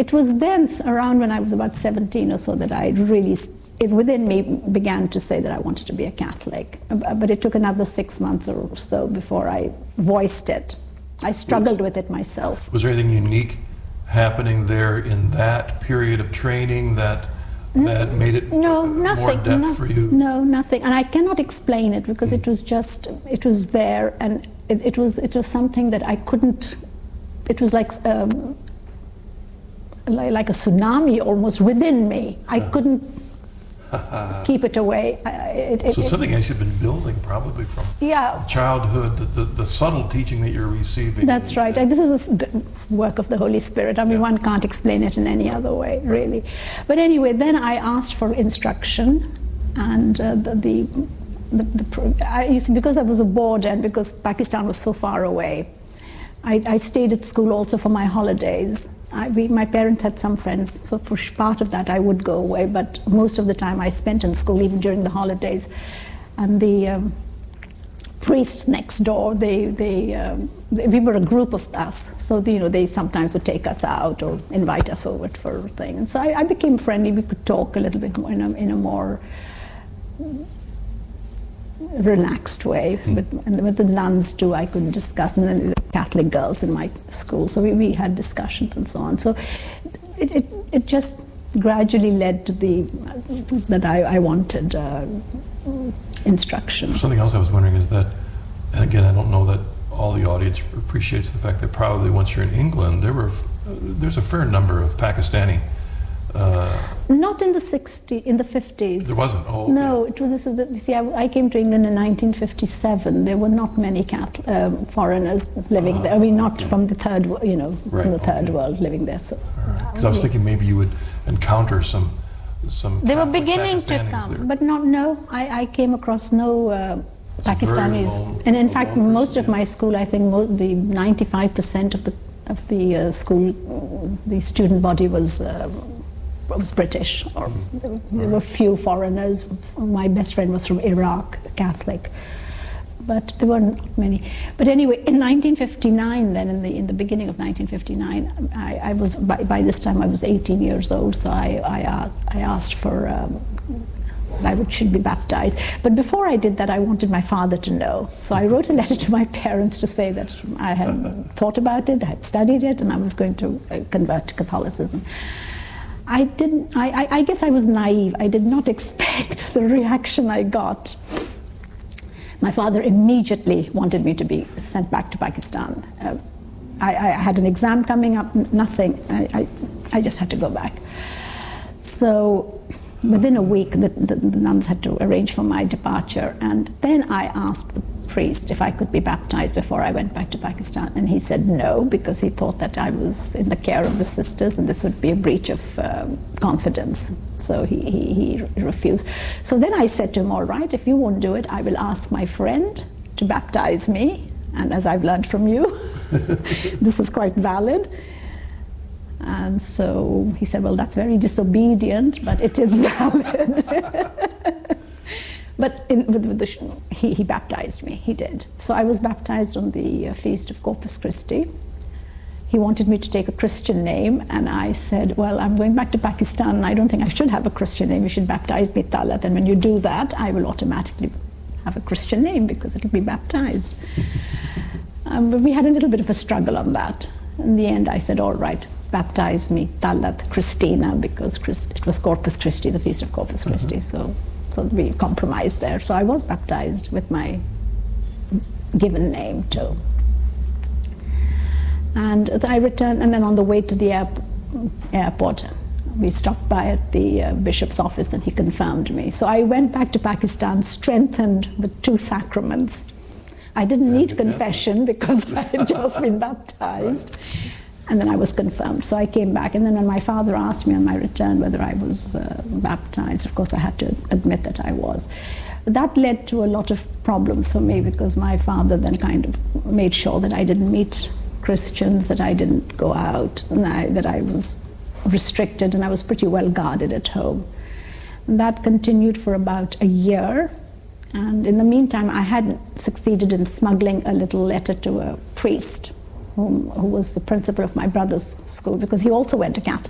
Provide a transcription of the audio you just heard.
it was then around when I was about 17 or so that I really, within me began to say that I wanted to be a Catholic. But it took another 6 months or so before I voiced it. I struggled with it myself. Was there anything unique happening there in that period of training that made it more depth for you? No, nothing. And I cannot explain it because it was just, it was there, and it was something that I couldn't, it was like a tsunami almost within me. I couldn't keep it away. So something else you've been building probably from childhood, the subtle teaching that you're receiving. That's right. This is a work of the Holy Spirit. I mean, one can't explain it in any other way, really. But anyway, then I asked for instruction, and you see, because I was a boarder and because Pakistan was so far away, I stayed at school also for my holidays. My parents had some friends, so for part of that I would go away, but most of the time I spent in school, even during the holidays. And the priests next door, we were a group of us, so they sometimes would take us out or invite us over for a thing. And so I became friendly. We could talk a little bit more in a more relaxed way. And with the nuns too, I could discuss, and then the Catholic girls in my school, so we had discussions and so on. So it just gradually led to that I wanted instruction. Something else I was wondering is that, and again, I don't know that all the audience appreciates the fact that probably once you're in England, there's a fair number of Pakistani. Not in the 60s, in the 50s. There wasn't? Oh, okay. No, it was, you see, I came to England in 1957. There were not many foreigners living there. I mean, not from the third, from the third world living there. So, because I was thinking maybe you would encounter some they were Catholic beginning to Pakistanis come, there. but no, I came across no Pakistanis. And in fact, most of my school, I think the 95% of the school, the student body was British, or there were few foreigners. My best friend was from Iraq, Catholic, but there were not many. But anyway, in 1959, then in the beginning of 1959, I was by this time I was 18 years old. So I asked for I should be baptized. But before I did that, I wanted my father to know. So I wrote a letter to my parents to say that I had thought about it, I had studied it, and I was going to convert to Catholicism. I guess I was naive. I did not expect the reaction I got. My father immediately wanted me to be sent back to Pakistan. I had an exam coming up, nothing. I just had to go back. So within a week, the nuns had to arrange for my departure. And then I asked the priest if I could be baptized before I went back to Pakistan, and he said no, because he thought that I was in the care of the sisters and this would be a breach of confidence. So he refused. So then I said to him, all right, if you won't do it, I will ask my friend to baptize me, and as I've learned from you, this is quite valid. And so he said, well, that's very disobedient, but it is valid. But he baptized me, he did. So I was baptized on the feast of Corpus Christi. He wanted me to take a Christian name, and I said, well, I'm going back to Pakistan, and I don't think I should have a Christian name. You should baptize me Talat, and when you do that, I will automatically have a Christian name because it'll be baptized. But we had a little bit of a struggle on that. In the end, I said, all right, baptize me Talat Christina, because it was Corpus Christi, the feast of Corpus Christi. So we compromised there. So I was baptized with my given name too. And I returned, and then on the way to the airport, we stopped by at the bishop's office, and he confirmed me. So I went back to Pakistan strengthened with 2 sacraments. I didn't need confession because I had just been baptized. And then I was confirmed. So I came back, and then when my father asked me on my return whether I was baptized, of course I had to admit that I was. That led to a lot of problems for me, because my father then kind of made sure that I didn't meet Christians, that I didn't go out, and that I was restricted, and I was pretty well guarded at home. And that continued for about a year. And in the meantime, I had succeeded in smuggling a little letter to a priest who was the principal of my brother's school, because he also went to Catholic